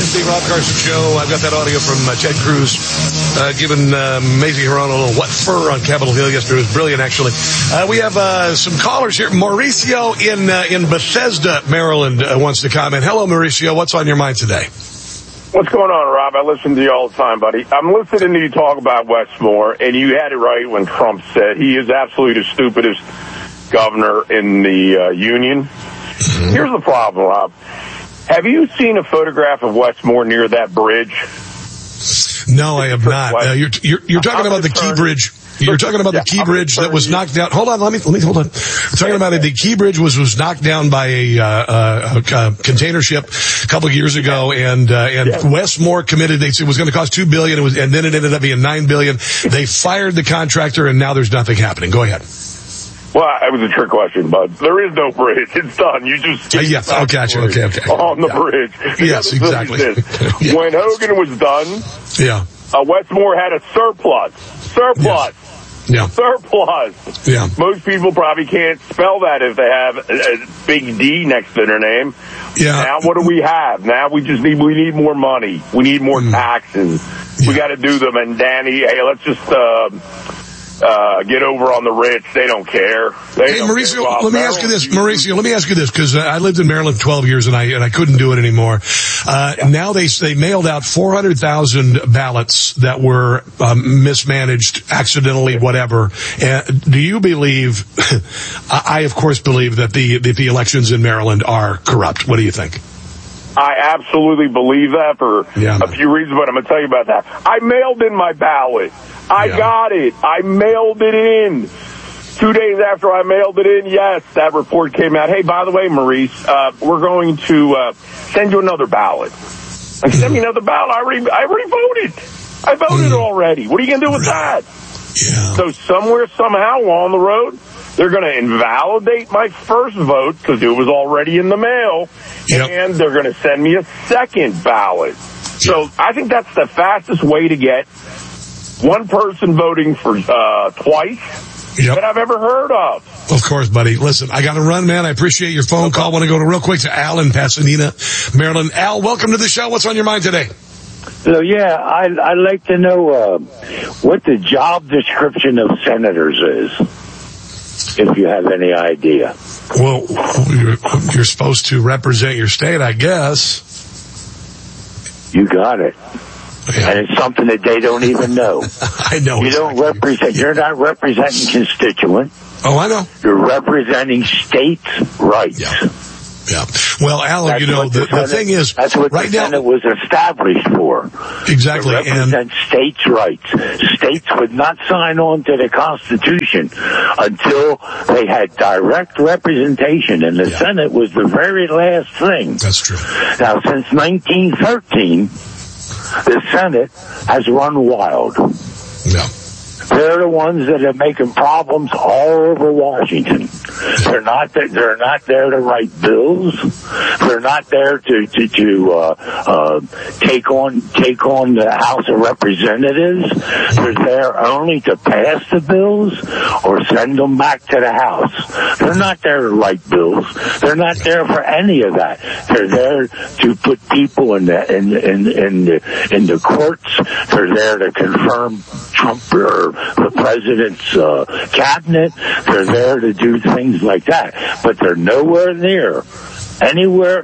The Rob Carson Show. I've got that audio from Ted Cruz giving Mazie Hirono a little wet fur on Capitol Hill yesterday. It was brilliant, actually. We have some callers here. Mauricio in Bethesda, Maryland, wants to comment. Hello, Mauricio. What's on your mind today? What's going on, Rob? I listen to you all the time, buddy. I'm listening to you talk about Wes Moore, and you had it right when Trump said he is absolutely the stupidest governor in the union. Here's the problem, Rob. Have you seen a photograph of Wes Moore near that bridge? No, I have not. You're talking about the Key Bridge. You're talking about the Key Bridge that was knocked down. Hold on, let me hold on. We're talking about it. The Key Bridge was knocked down by a container ship a couple of years ago, and Wes Moore committed. They said it was going to cost $2 billion, and then it ended up being $9 billion. They fired the contractor, and now there's nothing happening. Go ahead. Well, it was a trick question, bud. There is no bridge. It's done. You just yes. Oh, gotcha. Okay. On the bridge. Yes, exactly. Yes. When Hogan was done, Wes Moore had a surplus. Yes. Yeah. Surplus. Yeah. Most people probably can't spell that if they have a big D next to their name. Yeah. Now what do we have? Now we need more money. We need more taxes. Yeah. We got to do them. And Danny, hey, let's just get over on the rich. They don't care. Hey, Mauricio, let me ask you this. Mauricio, let me ask you this, because I lived in Maryland 12 years and I couldn't do it anymore. Now they mailed out 400,000 ballots that were mismanaged, accidentally, whatever. Do you believe? I of course believe that the elections in Maryland are corrupt. What do you think? I absolutely believe that for a few reasons, but I'm going to tell you about that. I mailed in my ballot. I got it. I mailed it in. 2 days after I mailed it in, yes, that report came out. Hey, by the way, Maurice, we're going to send you another ballot. I sent me another ballot. I already voted. I voted already. What are you going to do with that? Yeah. So somewhere, somehow, on the road, they're going to invalidate my first vote because it was already in the mail, and they're going to send me a second ballot. So I think that's the fastest way to get one person voting for twice that I've ever heard of. Of course, buddy. Listen, I got to run, man. I appreciate your phone call. I want to go real quick to Al in Pasadena, Maryland. Al, welcome to the show. What's on your mind today? So, I'd like to know what the job description of senators is, if you have any idea. Well, you're supposed to represent your state, I guess. You got it. Yeah. And it's something that they don't even know. I know. You don't represent. You're not representing constituents. Oh, I know. You're representing states' rights. Yeah. Well, Al, the thing is, that's what right the Senate was established for. Exactly. To represent states' rights. States would not sign on to the Constitution until they had direct representation, and the Senate was the very last thing. That's true. Now, since 1913, the Senate has run wild. Yeah. They're the ones that are making problems all over Washington. They're not there to write bills. They're not there to take on the House of Representatives. They're there only to pass the bills or send them back to the House. They're not there to write bills. They're not there for any of that. They're there to put people in the courts. They're there to confirm Trump or the president's cabinet. They're there to do things like that, but they're nowhere near anywhere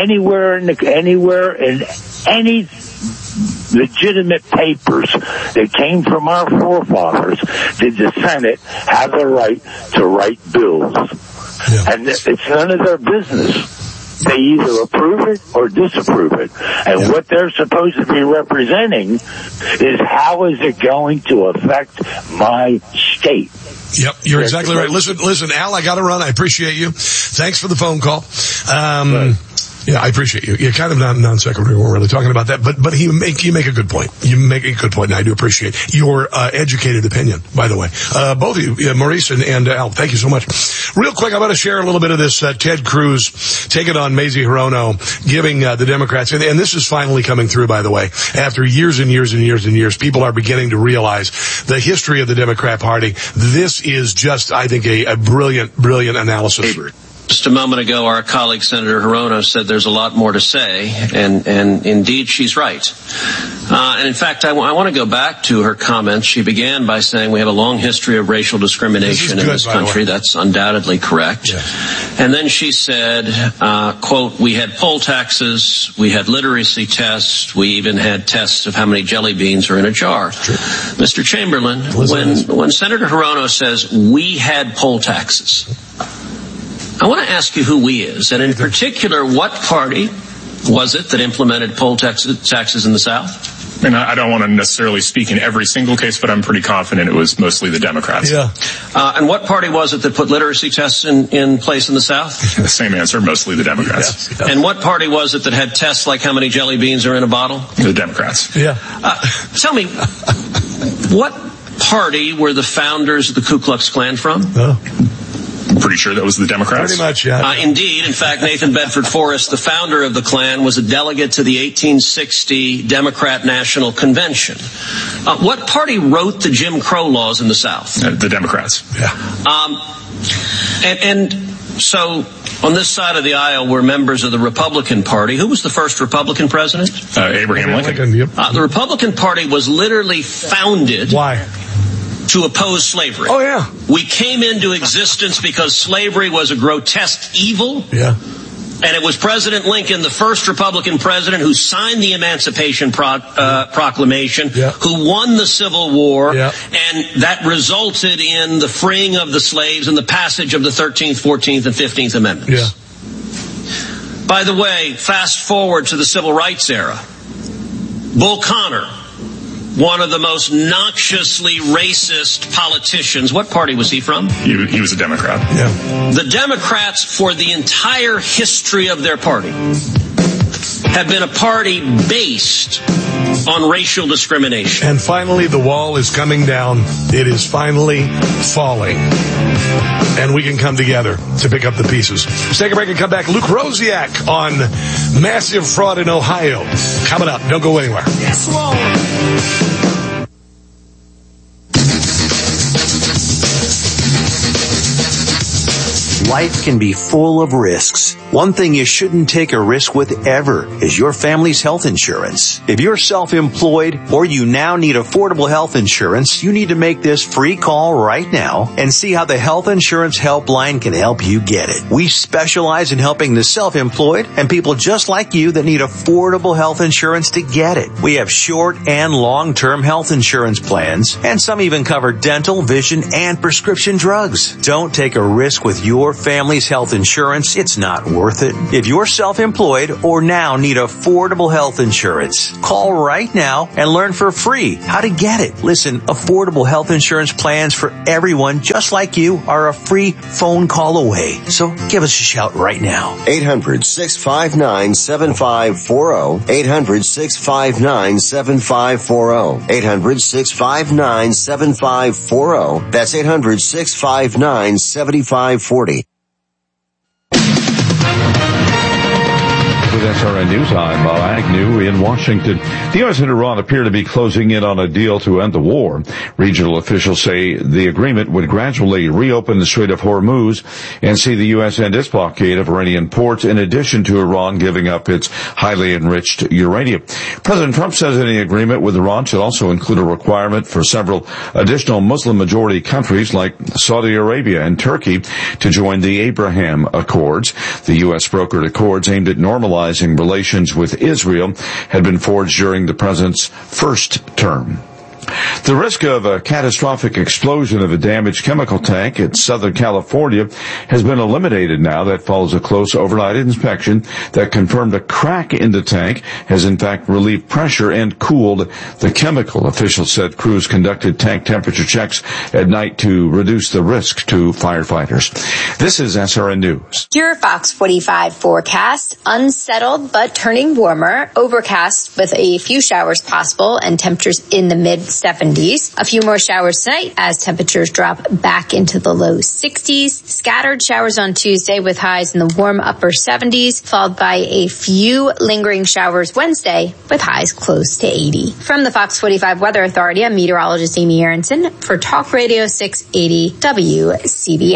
in any legitimate papers that came from our forefathers did the Senate have the right to write bills. And it's none of their business. They either approve it or disapprove it. And what they're supposed to be representing is how is it going to affect my state. Yep, you're exactly right. Listen, Al, I got to run. I appreciate you. Thanks for the phone call. Yeah, I appreciate you. You're kind of non sequitur. We weren't really talking about that, but you make a good point. You make a good point, and I do appreciate your educated opinion, by the way. Both of you, Maurice and Al, thank you so much. Real quick, I'm going to share a little bit of this Ted Cruz taking on Mazie Hirono, giving the Democrats, and this is finally coming through, by the way. After years and years and years and years, people are beginning to realize the history of the Democrat Party. This is just, I think, a brilliant analysis. Just a moment ago, our colleague Senator Hirono said there's a lot more to say, and indeed she's right. And in fact, I want to go back to her comments. She began by saying we have a long history of racial discrimination in this country. That's undoubtedly correct. Yes. And then she said, quote, we had poll taxes, we had literacy tests, we even had tests of how many jelly beans are in a jar. Mr. Chamberlain, when Senator Hirono says we had poll taxes, I want to ask you who we is, and in particular, what party was it that implemented poll taxes in the South? And I don't want to necessarily speak in every single case, but I'm pretty confident it was mostly the Democrats. Yeah. And what party was it that put literacy tests in place in the South? The same answer, mostly the Democrats. Yes, yes. And what party was it that had tests like how many jelly beans are in a bottle? The Democrats. Yeah. Tell me, what party were the founders of the Ku Klux Klan from? I'm pretty sure that was the Democrats. Pretty much, yeah. Indeed. In fact, Nathan Bedford Forrest, the founder of the Klan, was a delegate to the 1860 Democrat National Convention. What party wrote the Jim Crow laws in the South? The Democrats. Yeah. And so on this side of the aisle were members of the Republican Party. Who was the first Republican president? Abraham Lincoln. Yep. The Republican Party was literally founded. Why? To oppose slavery. Oh, yeah. We came into existence because slavery was a grotesque evil. Yeah. And it was President Lincoln, the first Republican president, who signed the Emancipation Proclamation, who won the Civil War, and that resulted in the freeing of the slaves and the passage of the 13th, 14th, and 15th Amendments. Yeah. By the way, fast forward to the Civil Rights era. Bull Connor, one of the most noxiously racist politicians. What party was he from? He was a Democrat. Yeah. The Democrats, for the entire history of their party, have been a party based on racial discrimination. And finally, the wall is coming down. It is finally falling. And we can come together to pick up the pieces. Let's take a break and come back. Luke Rosiak on massive fraud in Ohio. Coming up. Don't go anywhere. Yes, Lord. Life can be full of risks. One thing you shouldn't take a risk with ever is your family's health insurance. If you're self-employed or you now need affordable health insurance, you need to make this free call right now and see how the Health Insurance Helpline can help you get it. We specialize in helping the self-employed and people just like you that need affordable health insurance to get it. We have short and long-term health insurance plans, and some even cover dental, vision, and prescription drugs. Don't take a risk with your family's health insurance. It's not worth it. If you're self-employed or now need affordable health insurance, call right now and learn for free how to get it. Listen, affordable health insurance plans for everyone just like you are a free phone call away. So give us a shout right now. 800-659-7540. 800-659-7540. 800-659-7540. That's 800-659-7540. With SRN News, I'm Bob Agnew in Washington. The U.S. and Iran appear to be closing in on a deal to end the war. Regional officials say the agreement would gradually reopen the Strait of Hormuz and see the U.S. end its blockade of Iranian ports, in addition to Iran giving up its highly enriched uranium. President Trump says any agreement with Iran should also include a requirement for several additional Muslim-majority countries like Saudi Arabia and Turkey to join the Abraham Accords. The U.S. brokered accords aimed at normalizing relations with Israel had been forged during the president's first term. The risk of a catastrophic explosion of a damaged chemical tank in Southern California has been eliminated now. That follows a close overnight inspection that confirmed a crack in the tank has in fact relieved pressure and cooled the chemical. Officials said crews conducted tank temperature checks at night to reduce the risk to firefighters. This is SRN News. Your Fox 45 forecast: unsettled but turning warmer, overcast with a few showers possible and temperatures in the mid-70s. A few more showers tonight as temperatures drop back into the low 60s. Scattered showers on Tuesday with highs in the warm upper 70s, followed by a few lingering showers Wednesday with highs close to 80. From the Fox 45 Weather Authority, I'm meteorologist Amy Aronson for Talk Radio 680 WCBM.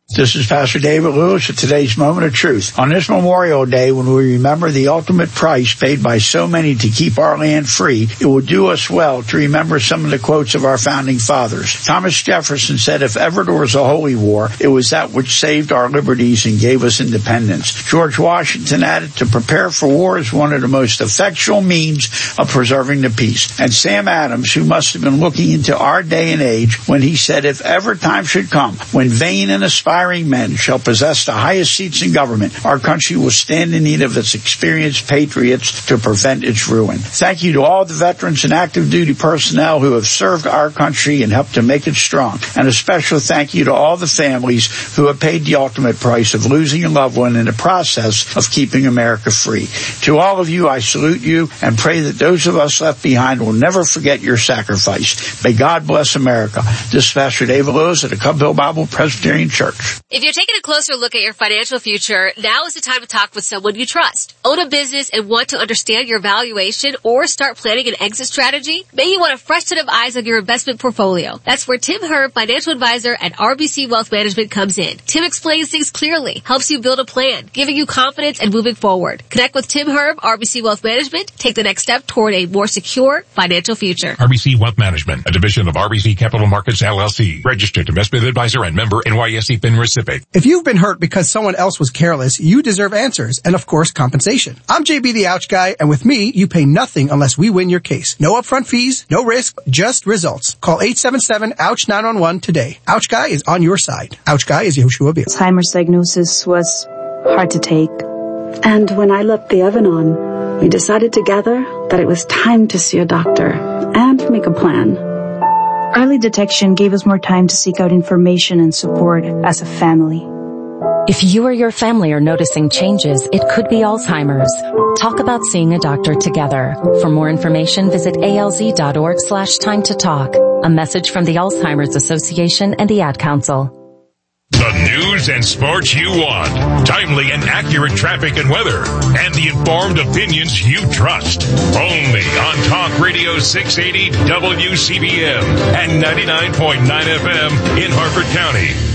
This is Pastor David Lewis at today's Moment of Truth. On this Memorial Day, when we remember the ultimate price paid by so many to keep our land free, it will do us well to remember some of the quotes of our founding fathers. Thomas Jefferson said, if ever there was a holy war, it was that which saved our liberties and gave us independence. George Washington added, to prepare for war is one of the most effectual means of preserving the peace. And Sam Adams, who must have been looking into our day and age when he said, if ever time should come when vain and aspiring men shall possess the highest seats in government, our country will stand in need of its experienced patriots to prevent its ruin. Thank you to all the veterans and active duty personnel who have served our country and helped to make it strong. And a special thank you to all the families who have paid the ultimate price of losing a loved one in the process of keeping America free. To all of you, I salute you and pray that those of us left behind will never forget your sacrifice. May God bless America. This is Pastor David Lewis at the Cub Hill Bible Presbyterian Church. If you're taking a closer look at your financial future, now is the time to talk with someone you trust. Own a business and want to understand your valuation or start planning an exit strategy? Maybe you want a fresh set of eyes on your investment portfolio. That's where Tim Herb, financial advisor at RBC Wealth Management, comes in. Tim explains things clearly, helps you build a plan, giving you confidence and moving forward. Connect with Tim Herb, RBC Wealth Management. Take the next step toward a more secure financial future. RBC Wealth Management, a division of RBC Capital Markets, LLC. Registered investment advisor and member NYSE FINRA SIPC. If you've been hurt because someone else was careless, you deserve answers and, of course, compensation. I'm JB the Ouch Guy, and with me, you pay nothing unless we win your case. No upfront fees, no risk, just results. Call 877-OUCH-911 today. Ouch Guy is on your side. Ouch Guy is Yehoshua Beale. Alzheimer's diagnosis was hard to take. And when I left the Evan-On, we decided together that it was time to see a doctor and make a plan. Early detection gave us more time to seek out information and support as a family. If you or your family are noticing changes, it could be Alzheimer's. Talk about seeing a doctor together. For more information, visit alz.org/time to talk. A message from the Alzheimer's Association and the Ad Council. The news and sports you want. Timely and accurate traffic and weather. And the informed opinions you trust. Only on Talk Radio 680 WCBM and 99.9 FM in Harford County.